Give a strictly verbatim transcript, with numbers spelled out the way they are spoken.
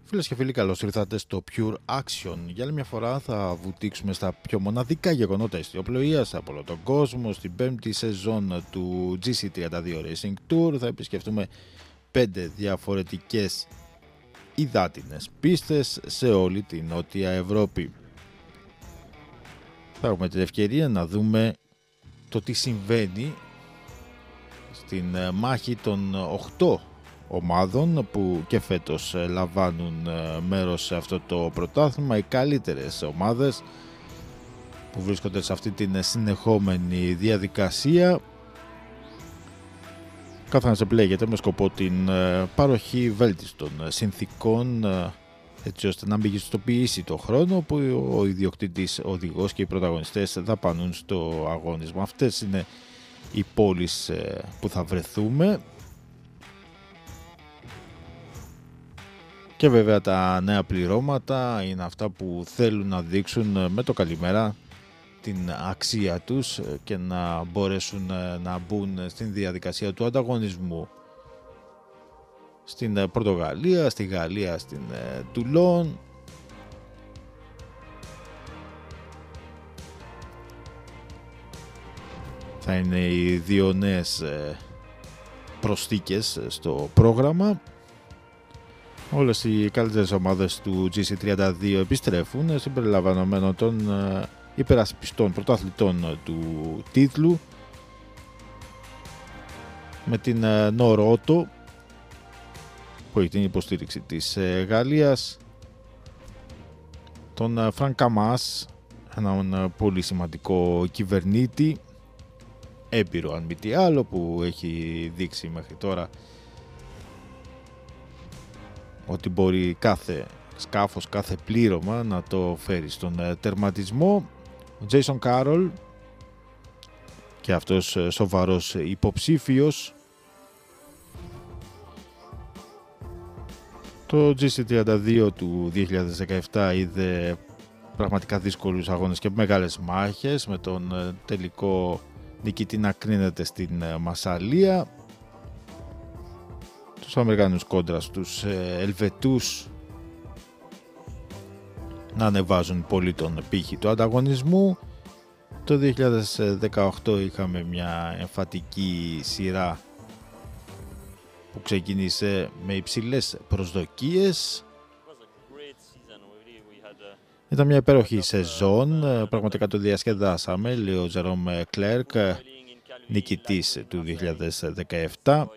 Φίλες και φίλοι, καλώς ήρθατε στο Pure Action. Για άλλη μια φορά θα βουτήξουμε στα πιο μοναδικά γεγονότα ιστιοπλοείας από όλο τον κόσμο. Στην πέμπτη σεζόν του τζι σι τριάντα δύο Racing Tour θα επισκεφτούμε πέντε διαφορετικές υδάτινες πίστες σε όλη την Νότια Ευρώπη. Θα έχουμε την ευκαιρία να δούμε το τι συμβαίνει στην μάχη των οκτώ ομάδων που και φέτος λαμβάνουν μέρος σε αυτό το πρωτάθλημα. Οι καλύτερες ομάδες που βρίσκονται σε αυτή την συνεχόμενη διαδικασία καθώς επιλέγεται με σκοπό την παροχή βέλτιστων συνθήκων, έτσι ώστε να μεγιστοποιήσει το χρόνο που ο ιδιοκτήτης οδηγός και οι πρωταγωνιστές δαπανούν στο αγώνισμα. Αυτές είναι οι πόλεις που θα βρεθούμε. Και βέβαια τα νέα πληρώματα είναι αυτά που θέλουν να δείξουν με το καλημέρα την αξία τους και να μπορέσουν να μπουν στην διαδικασία του ανταγωνισμού. Στην Πορτογαλία, στη Γαλλία, στην Τουλόν. Θα είναι οι δύο νέες προσθήκες στο πρόγραμμα. Όλες οι καλύτερες ομάδες του τζι σι τριάντα δύο επιστρέφουν, συμπεριλαμβανομένων των υπερασπιστών πρωταθλητών του τίτλου, με την Νορότο που έχει την υποστήριξη της Γαλλίας, τον Φρανκ Καμάς, έναν πολύ σημαντικό κυβερνήτη, έμπειρο αν μη τι άλλο, που έχει δείξει μέχρι τώρα ότι μπορεί κάθε σκάφος, κάθε πλήρωμα να το φέρει στον τερματισμό. Ο Jason Carroll, και αυτός σοβαρός υποψήφιος. Το τζι σι τριάντα δύο του δύο χιλιάδες δεκαεπτά είδε πραγματικά δύσκολους αγώνες και μεγάλες μάχες, με τον τελικό νικητή να κρίνεται στην Μασσαλία. Τους Αμερικανούς κόντρα στους Ελβετούς να ανεβάζουν πολύ τον πύχη του ανταγωνισμού. Το δύο χιλιάδες δεκαοκτώ είχαμε μια εμφατική σειρά που ξεκίνησε με υψηλές προσδοκίες. Ήταν μια υπέροχη σεζόν, πραγματικά το διασκεδάσαμε, λέει ο Τζερόμ Κλέρκ, νικητής του δύο χιλιάδες δεκαεπτά.